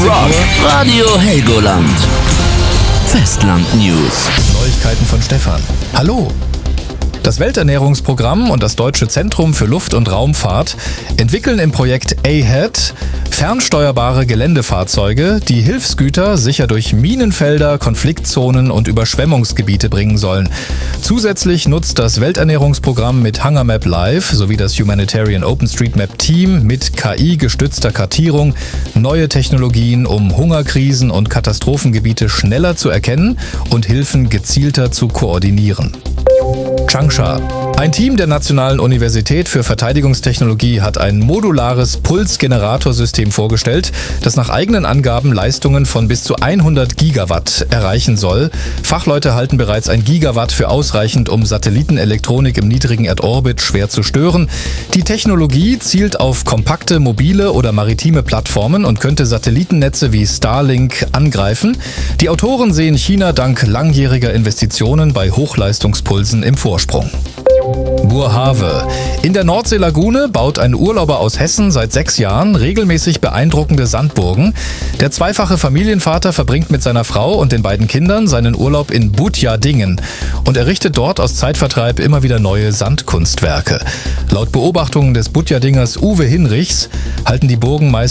Rock. Radio Helgoland. Festland News. Neuigkeiten von Stefan. Hallo! Das Welternährungsprogramm und das Deutsche Zentrum für Luft- und Raumfahrt entwickeln im Projekt AHEAD fernsteuerbare Geländefahrzeuge, die Hilfsgüter sicher durch Minenfelder, Konfliktzonen und Überschwemmungsgebiete bringen sollen. Zusätzlich nutzt das Welternährungsprogramm mit HungerMap Live sowie das Humanitarian OpenStreetMap Team mit KI-gestützter Kartierung neue Technologien, um Hungerkrisen und Katastrophengebiete schneller zu erkennen und Hilfen gezielter zu koordinieren. Changsha. Ein Team der Nationalen Universität für Verteidigungstechnologie hat ein modulares Pulsgeneratorsystem vorgestellt, das nach eigenen Angaben Leistungen von bis zu 100 Gigawatt erreichen soll. Fachleute halten bereits 1 Gigawatt für ausreichend, um Satellitenelektronik im niedrigen Erdorbit schwer zu stören. Die Technologie zielt auf kompakte, mobile oder maritime Plattformen und könnte Satellitennetze wie Starlink angreifen. Die Autoren sehen China dank langjähriger Investitionen bei Hochleistungspulsen im Vorsprung. Burhave. In der Nordseelagune baut ein Urlauber aus Hessen seit 6 Jahren regelmäßig beeindruckende Sandburgen. Der zweifache Familienvater verbringt mit seiner Frau und den beiden Kindern seinen Urlaub in Butjadingen und errichtet dort aus Zeitvertreib immer wieder neue Sandkunstwerke. Laut Beobachtungen des Butjadingers Uwe Hinrichs halten die Burgen meist